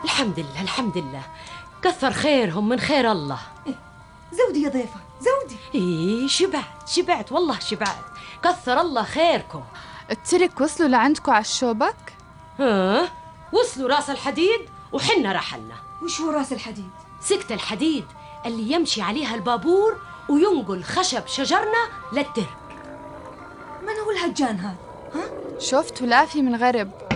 الحمد لله الحمد لله، كثر خيرهم من خير الله. زودي يا ضيفة زودي. شبعت والله شبعت، كثر الله خيركم. الترك وصلوا لعندكم على الشوبك؟ وصلوا راس الحديد وحنا رحلنا. وش هو راس الحديد؟ سكة الحديد اللي يمشي عليها البابور وينقل خشب شجرنا للترك. من هو الهجان هذا؟ شفت ولافي من غرب